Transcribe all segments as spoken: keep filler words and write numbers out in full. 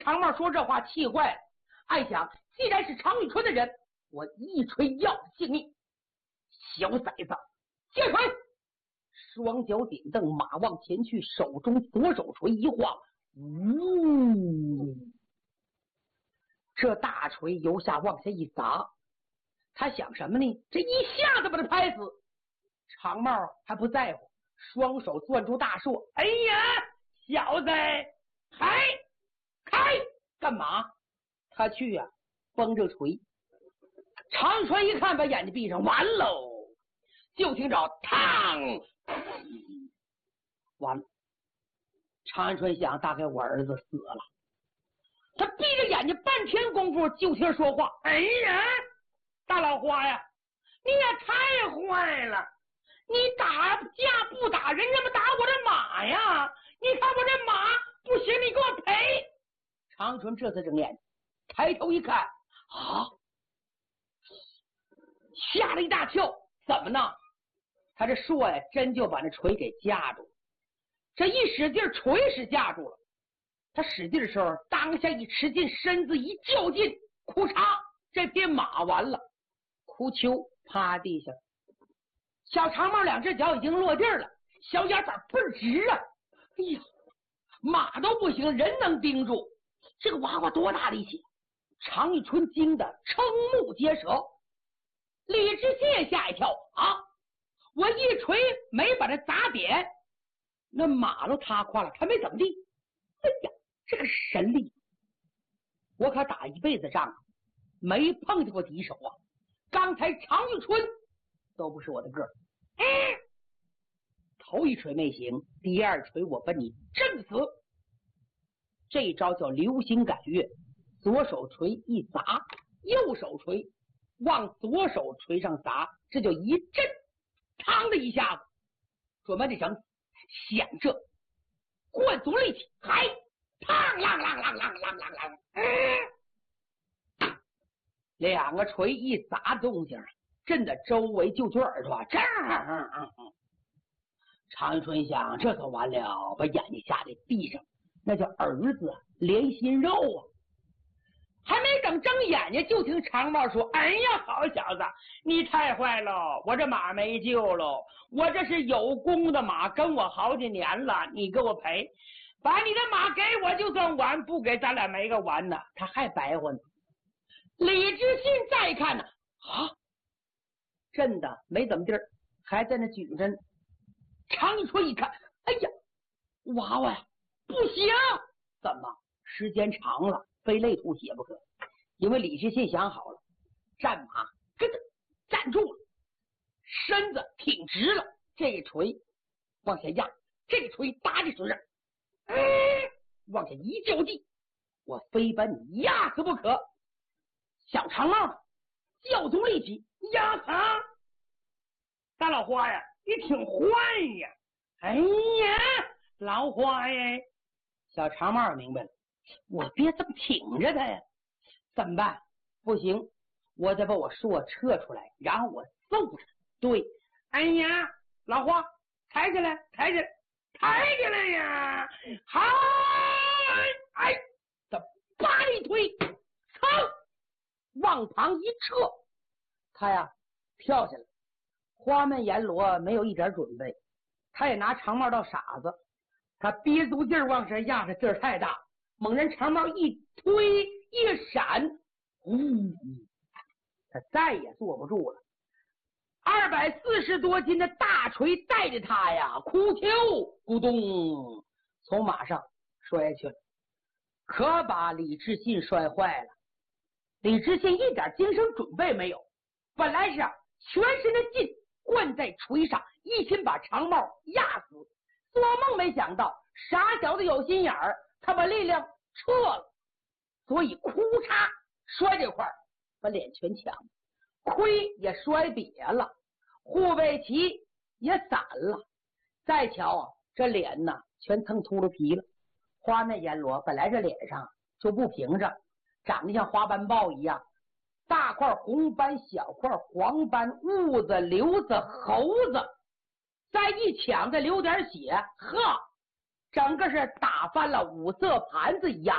常茂说这话气坏了，暗想既然是常玉春的人，我一锤要性命。小崽子，接锤！双脚点蹬，马往前去，手中左手锤一晃，呜！这大锤由下往下一砸，他想什么呢？这一下子把他拍死。常茂还不在乎，双手攥住大槊，哎呀，小子，开开！干嘛？他去呀、啊，绷着锤。常川一看，把眼睛闭上，完喽！就听着嘡，完了。常川想，大概我儿子死了。他闭着眼睛半天功夫，就听说话：“哎呀，大老花呀，你也太坏了！你打架不打人，怎么打我的马呀？你看我这马不行，你给我赔！”常春这才睁眼，抬头一看，啊，吓了一大跳。怎么呢？他这槊呀，真就把那锤给夹住了。这一使劲，锤是夹住了。他使劲的时候，当下一吃劲，身子一较劲，哭嚓，这匹马完了，哭丘趴地下。小长毛两只脚已经落地了，小眼咋倍儿直啊！哎呀，马都不行，人能盯住。这个娃娃多大力气！常玉春惊得瞠目结舌。李知信也吓一跳啊！我一锤没把他砸扁，那马都塌垮了，他没怎么地。哎呀，这个神力！我可打一辈子仗，没碰见过敌手啊！刚才常玉春都不是我的个儿。嗯，头一锤没行，第二锤我把你震死。这一招叫流星赶月，左手锤一砸，右手锤往左手锤上砸，这就一震，嘡的一下子，准把这绳响着，灌足力气，嗨，嘡啷啷啷啷啷啷啷，嗯，两个锤一砸动静，震得周围就觉耳朵啊，这样。常玉春想，这可完了，把眼睛吓得闭上，那叫儿子连心肉啊！还没等睁眼睛，就听常茂说：“哎呀，好小子，你太坏了，我这马没救了，我这是有功的马，跟我好几年了，你给我赔，把你的马给我就算完，不给咱俩没个完呢。”他还白话呢。李知信再看呢，啊，震的没怎么地儿，还在那举着呢。常玉春一看，哎呀，娃娃呀，不行！怎么？时间长了，非累吐血不可。因为李知信想好了，战马跟着站住了，身子挺直了，这一锤往下压，这一锤搭在身上，嗯，往下一较劲，我非把你压死不可。小长帽较足力气压他，大老花呀，你挺坏呀！哎呀，老花呀！小长帽明白了，我别这么挺着他呀，怎么办？不行，我得把我槊撤出来，然后我揍他。对，哎呀，老花，抬起来，抬起来，抬起来呀！嗨，哎，这八力推，噌，往旁一撤，他呀跳下来。花面阎罗没有一点准备，他也拿长帽当傻子，他憋足劲儿往上压，这劲儿太大，猛然长帽一推一闪，呼，他再也坐不住了。二百四十多斤的大锤带着他呀，哭丘咕咚从马上摔下去了，可把李知信摔坏了。李知信一点精神准备没有，本来是全身的劲灌在锤上，一心把长帽压死。做梦没想到，傻小子有心眼儿，他把力量撤了，所以哭嚓摔这块儿，把脸全抢了，盔也摔瘪了，护卫旗也散了。再瞧啊，这脸呢全蹭秃噜皮了。花面阎罗本来这脸上就不平整，长得像花斑豹一样，大块红斑，小块黄斑，痦子、瘤子、猴子，再一抢再流点血，呵，整个是打翻了五色盘子一样。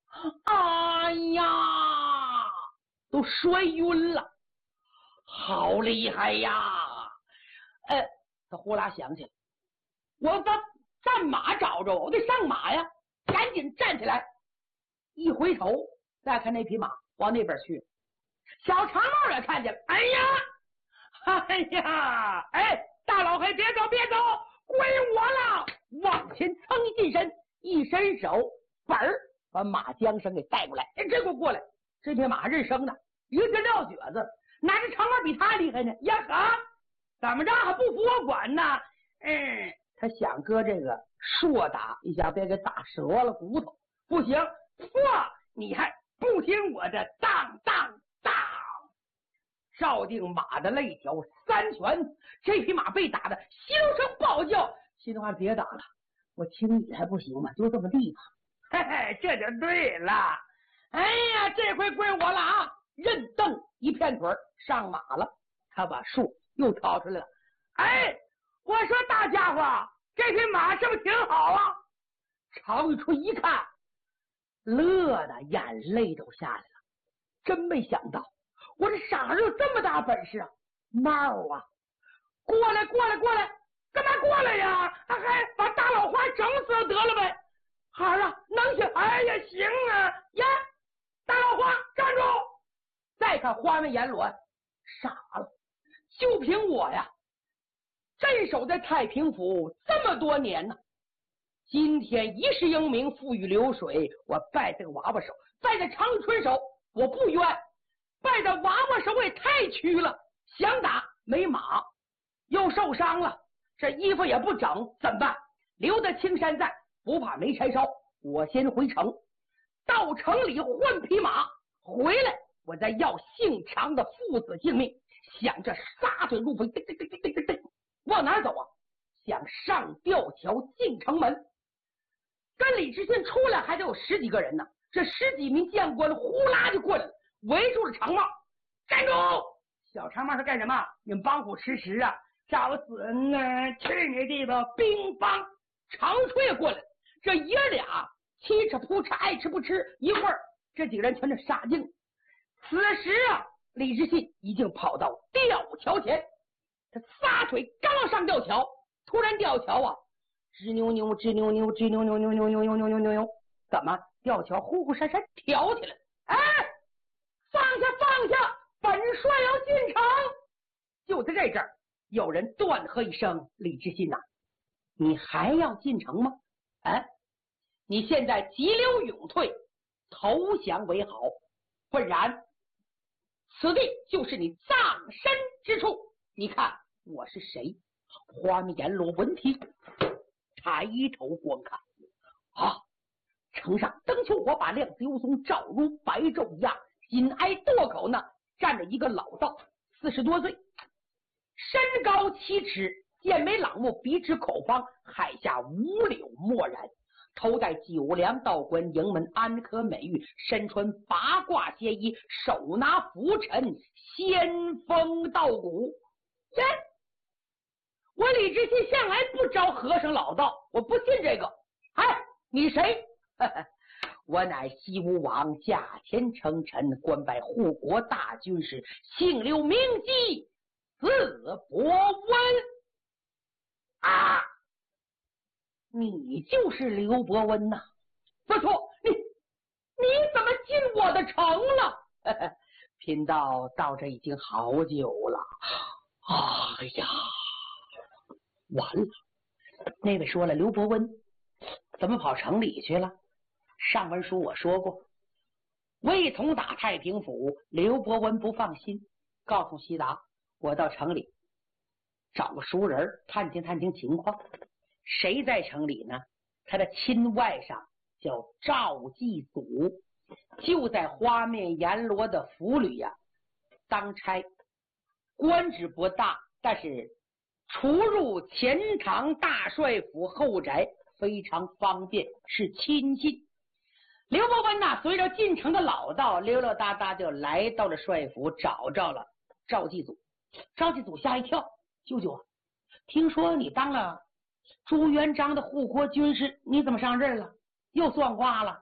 哎呀，都摔晕了，好厉害呀！呃，他呼啦想起来，我把战马找着，我得上马呀，赶紧站起来，一回头再看那匹马往那边去，小长帽也看见了，哎呀，哎呀，哎，大老黑别走别走，归我了！往前蹭一近身，一伸手，本儿把马缰绳给带过来，哎，这给我过来！这匹马认生的，一个撂蹶子，哪只长毛比他厉害呢？呀呵，怎么着还不服我管呢？嗯，他想搁这个硕打一下，别给打折了骨头，不行，嚯，你还不听我的当当当！照定马的肋条三拳，这匹马被打的心声暴叫，心里话别打了，我听你还不行吗？就这么地吧。嘿嘿，这就对了。哎呀，这回归我了啊！任蹬一片腿上马了，他把树又掏出来了。哎，我说大家伙，这匹马是不是挺好啊？常玉春一看，乐的眼泪都下来了，真没想到我这傻儿有这么大本事啊！猫啊，过来过来过来，干嘛过来呀？还把大老花整死得了呗！孩儿啊，能行？哎呀，行啊！呀，大老花站住！再看花面阎罗傻了，就凭我呀，镇守在太平府这么多年呢，今天一世英名，富裕流水，我败这个娃娃手，败在长春手，我不冤。败在娃娃手也太屈了，想打没马，又受伤了，这衣服也不整，怎么办？留得青山在，不怕没柴烧。我先回城，到城里换匹马，回来我再要姓常的父子性命。想着撒腿入坟，噔噔噔噔噔噔，往哪走啊？想上吊桥进城门。跟李知信出来还得有十几个人呢，这十几名将官呼啦就过来了，围住了长帽。站住！小长帽是干什么？你们帮虎吃食啊！找死呢！去你地方！乒乓，长吹也过来了。这爷俩七吃扑吃，爱吃不吃，一会儿这几个人全是傻劲。此时啊，李知信已经跑到吊桥前，他撒腿刚要上吊桥，突然吊桥啊，吱扭扭，吱扭扭，吱扭扭扭扭扭扭扭扭扭扭，怎么吊桥呼呼闪闪挑起来？哎，放下放下，本帅要进城！就在这阵儿，有人断喝一声：“李知信呐、啊，你还要进城吗？哎，你现在急流勇退，投降为好，不然此地就是你葬身之处。你看我是谁？”花面阎罗闻听，抬头观看，啊，城上灯秋火把，亮子幽松，照如白昼一样。紧挨垛口呢，站着一个老道，四十多岁，身高七尺，剑眉朗目，鼻直口方，海下五柳漠然。头戴九梁道冠，迎门安可美玉，身穿八卦斜衣，手拿拂尘，仙风道骨。耶！我李知信向来不招和尚老道，我不信这个。哎，你谁？我乃西吴王，驾前称臣，官拜护国大军师，姓刘名基，字伯温。啊，你就是刘伯温呐？不错，你你怎么进我的城了？贫道到这已经好久了。哎呀，完了！那位说了，刘伯温怎么跑城里去了？上文书我说过，未从打太平府，刘伯温不放心，告诉西达，我到城里找个熟人探听探听情况。谁在城里呢？他的亲外甥叫赵继祖，就在花面阎罗的府里呀、啊、当差，官职不大，但是出入前堂大帅府后宅非常方便，是亲信。刘伯温呐，随着进城的老道，溜溜达达就来到了帅府，找着了赵继祖。赵继祖吓一跳，舅舅啊，听说你当了朱元璋的护国军师，你怎么上任了？又算卦了？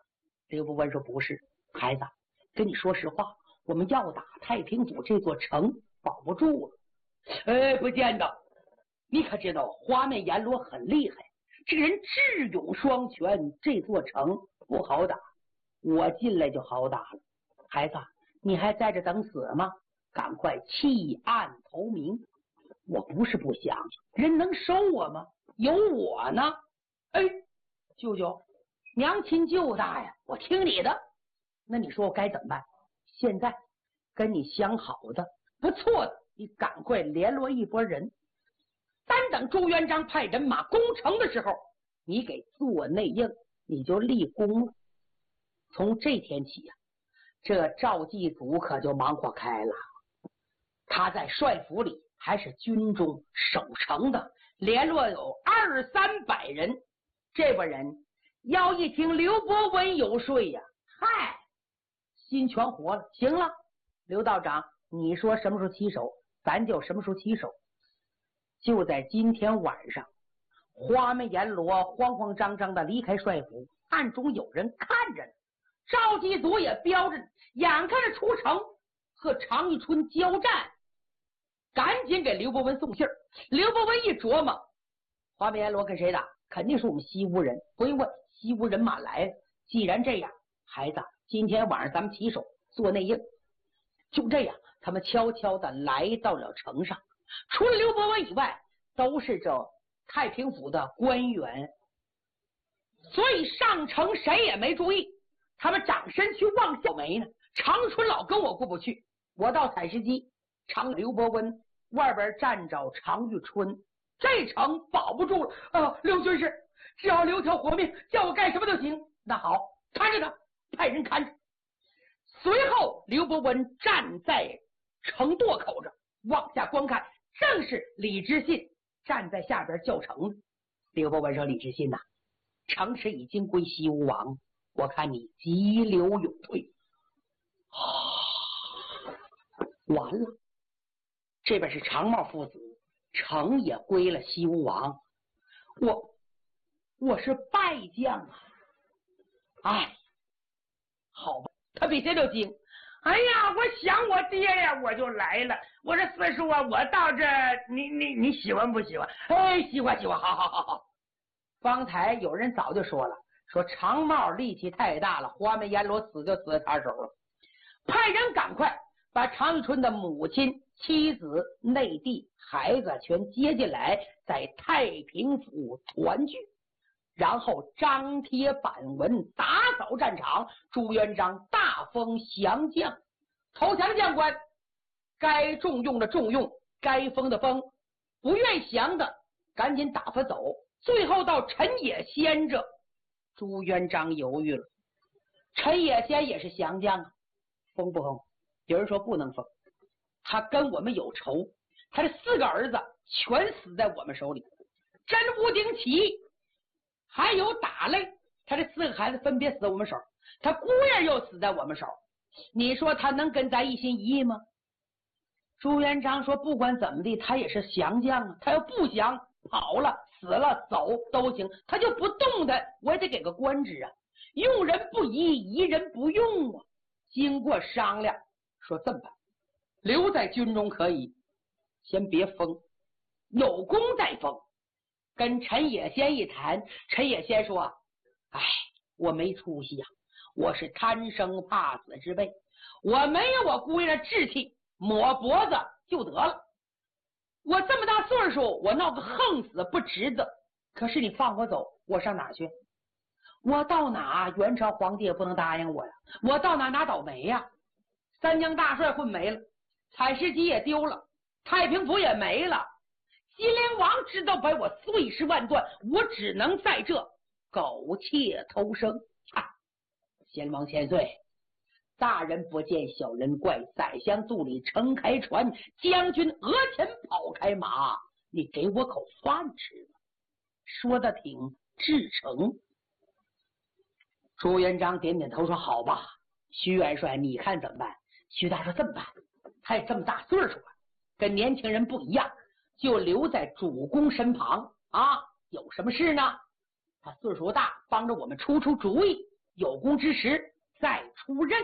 刘伯温说：“不是，孩子，跟你说实话，我们要打太平府这座城，保不住了。”哎，不见得。你可知道花面阎罗很厉害，这个人智勇双全，这座城不好打。我进来就好打了。孩子，你还在这等死吗？赶快弃暗投明。我不是不想，人能收我吗？有我呢。哎，舅舅，娘亲舅大呀，我听你的。那你说我该怎么办？现在跟你想好的不错的，你赶快联络一拨人，单等朱元璋派人马攻城的时候，你给做内应，你就立功了。从这天起呀、啊，这赵继祖可就忙活开了。他在帅府里还是军中守城的，联络有二三百人。这拨人要一听刘伯温有税呀、啊，嗨，心全活了。行了，刘道长，你说什么时候起手，咱就什么时候起手。就在今天晚上，花面阎罗慌慌张张的离开帅府，暗中有人看着呢。赵继祖也标着，眼看着出城和常遇春交战，赶紧给刘伯温送信儿。刘伯温一琢磨，花面阎罗跟谁打？肯定是我们西吴人。不用问，西吴人马来了。既然这样，孩子，今天晚上咱们起手做内应。就这样，他们悄悄的来到了城上。除了刘伯温以外，都是这太平府的官员，所以上城谁也没注意。他们长身去望小梅呢。常春老跟我过不去，我到采石矶，常刘伯温外边站着常遇春，这城保不住了啊！刘军师，只要留条活命，叫我干什么都行。那好，看着他，派人看着。随后，刘伯温站在城垛口着，往下观看，正是李知信站在下边叫城。刘伯温说：“李知信呐、啊，城池已经归西吴王，我看你急流勇退。”啊，完了！这边是常茂父子，城也归了西吴王，我我是败将啊！哎，好吧，他比谁都精。哎呀，我想我爹呀，我就来了。我说四叔啊，我到这，你你你喜欢不喜欢？哎，喜欢喜欢，好好好好。方才有人早就说了，说常茂力气太大了，花面阎罗死就死在他手了。派人赶快把常遇春的母亲、妻子、内弟、孩子全接进来，在太平府团聚。然后张贴板文，打扫战场。朱元璋大封降将，投降的将官该重用的重用，该封的封，不愿降的赶紧打发走。最后到陈野先这，朱元璋犹豫了。陈野先也是降将啊，封不封？有人说不能封，他跟我们有仇，他的四个儿子全死在我们手里，真武丁起还有打擂，他这四个孩子分别死在我们手，他姑爷又死在我们手，你说他能跟咱一心一意吗？朱元璋说不管怎么地，他也是降将啊，他要不降，跑了死了走都行，他就不动他，我也得给个官职啊。用人不疑，疑人不用啊。经过商量，说这么办，留在军中可以，先别封，有功再封。跟陈野先一谈，陈野先说：“哎，我没出息呀、啊，我是贪生怕死之辈，我没有我姑爷的志气，抹脖子就得了。我这么大岁数，我闹个横死不值得。可是你放我走，我上哪去？我到哪元朝皇帝也不能答应我呀，我到哪拿倒霉呀？三江大帅混没了，采石矶也丢了，太平府也没了。”金陵王知道把我碎尸万段，我只能在这苟且偷生。啊！先王千岁，大人不见小人怪，宰相肚里撑开船，将军额前跑开马，你给我口饭吃吧。说的挺至诚。朱元璋点点头说：“好吧，徐元帅，你看怎么办？”徐大说：“这么办，他也这么大岁数了，跟年轻人不一样。”就留在主公身旁啊，有什么事呢？他岁数大，帮着我们出出主意。 有功之时再出任。